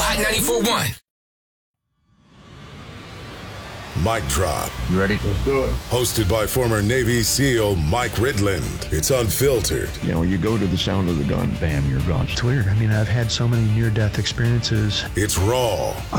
Hot 94.1. Mic Drop. You ready? Let's do it. Hosted by former Navy SEAL Mike Ridland. It's unfiltered. You know, you go to the sound of the gun, bam, you're gone. It's weird. I mean, I've had so many near-death experiences. It's raw.